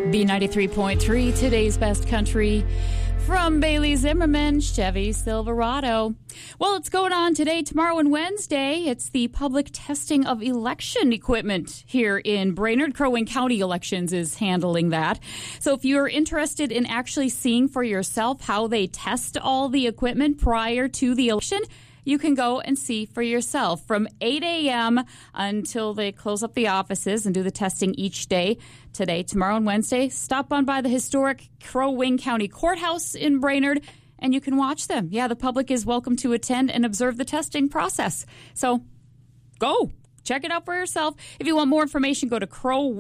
B93.3, today's best country. From Bailey Zimmerman, Chevy Silverado. Well, it's going on today, tomorrow, and Wednesday. It's the public testing of election equipment here in Brainerd. Crow Wing County Elections is handling that. So if you're interested in actually seeing for yourself how they test all the equipment prior to the election, you can go and see for yourself from 8 a.m. until they close up the offices and do the testing each day. Today, tomorrow, and Wednesday, stop on by the historic Crow Wing County Courthouse in Brainerd, and you can watch them. Yeah, the public is welcome to attend and observe the testing process. So go. Check it out for yourself. If you want more information, go to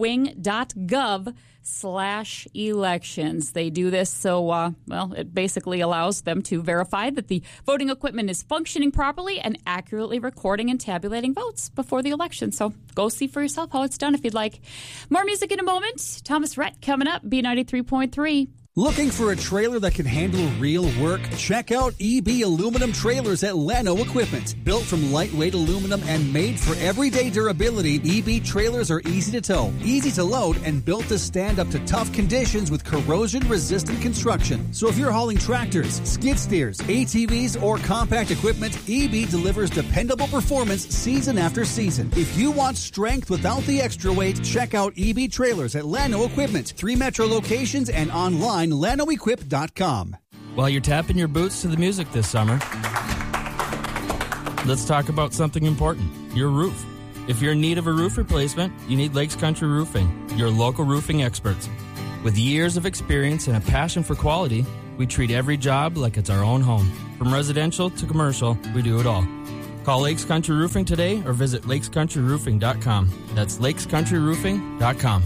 crowwing.gov/elections. They do this so, it basically allows them to verify that the voting equipment is functioning properly and accurately recording and tabulating votes before the election. So go see for yourself how it's done if you'd like. More music in a moment. Thomas Rhett coming up, B93.3. Looking for a trailer that can handle real work? Check out EB Aluminum Trailers at Llano Equipment. Built from lightweight aluminum and made for everyday durability, EB trailers are easy to tow, easy to load, and built to stand up to tough conditions with corrosion-resistant construction. So if you're hauling tractors, skid steers, ATVs, or compact equipment, EB delivers dependable performance season after season. If you want strength without the extra weight, check out EB Trailers at Llano Equipment. 3 metro locations and online LanoEquip.com. While you're tapping your boots to the music this summer, let's talk about something important, your roof. If you're in need of a roof replacement, you need Lakes Country Roofing, your local roofing experts. With years of experience and a passion for quality, we treat every job like it's our own home. From residential to commercial, we do it all. Call Lakes Country Roofing today or visit lakescountryroofing.com. That's lakescountryroofing.com.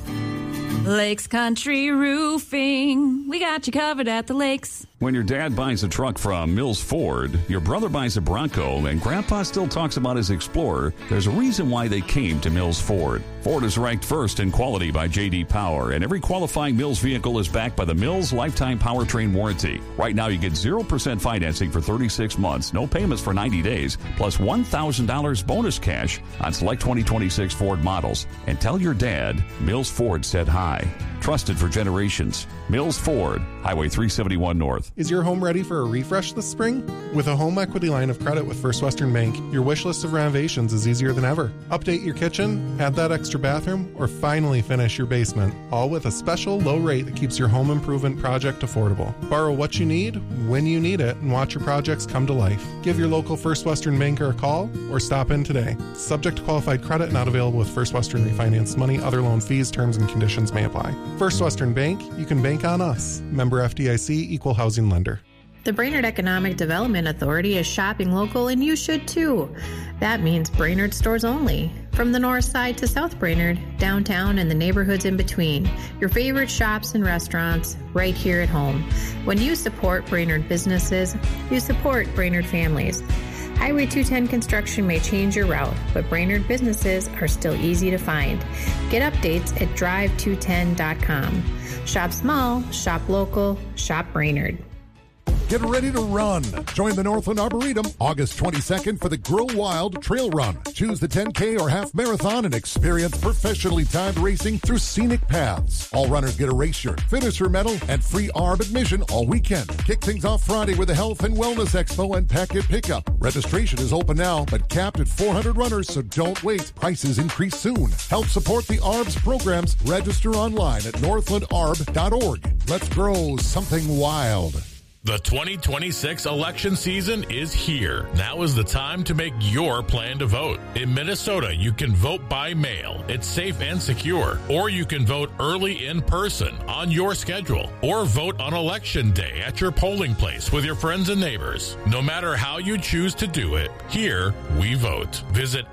Lakes Country Roofing. We got you covered at the lakes. When your dad buys a truck from Mills Ford, your brother buys a Bronco, and Grandpa still talks about his Explorer, there's a reason why they came to Mills Ford. Ford is ranked first in quality by J.D. Power, and every qualifying Mills vehicle is backed by the Mills Lifetime Powertrain Warranty. Right now, you get 0% financing for 36 months, no payments for 90 days, plus $1,000 bonus cash on select 2026 Ford models. And tell your dad Mills Ford said hi. Trusted for generations. Mills Ford, Highway 371 North. Is your home ready for a refresh this spring? With a home equity line of credit with First Western Bank, your wish list of renovations is easier than ever. Update your kitchen, add that extra bathroom, or finally finish your basement, all with a special low rate that keeps your home improvement project affordable. Borrow what you need, when you need it, and watch your projects come to life. Give your local First Western banker a call or stop in today. Subject to qualified credit, not available with First Western refinanced money. Other loan fees, terms, and conditions may apply. First Western Bank, you can bank on us. Member FDIC, Equal Housing Lender. The Brainerd Economic Development Authority is shopping local, and you should too. That means Brainerd stores only. From the north side to South Brainerd, downtown, and the neighborhoods in between. Your favorite shops and restaurants right here at home. When you support Brainerd businesses, you support Brainerd families. Highway 210 construction may change your route, but Brainerd businesses are still easy to find. Get updates at drive210.com. Shop small, shop local, shop Brainerd. Get ready to run. Join the Northland Arboretum August 22nd for the Grow Wild Trail Run. Choose the 10K or half marathon and experience professionally timed racing through scenic paths. All runners get a race shirt, finisher medal, and free ARB admission all weekend. Kick things off Friday with a Health and Wellness Expo and packet pickup. Registration is open now, but capped at 400 runners, so don't wait. Prices increase soon. Help support the ARB's programs. Register online at northlandarb.org. Let's grow something wild. The 2026 election season is here. Now is the time to make your plan to vote. In Minnesota, you can vote by mail. It's safe and secure. Or you can vote early in person on your schedule. Or vote on election day at your polling place with your friends and neighbors. No matter how you choose to do it, here we vote. Visit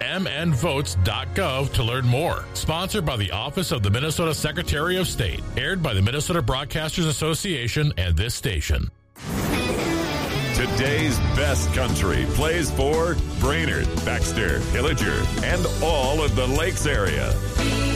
mnvotes.gov to learn more. Sponsored by the Office of the Minnesota Secretary of State. Aired by the Minnesota Broadcasters Association and this station. Today's best country plays for Brainerd, Baxter, Pillager, and all of the Lakes area.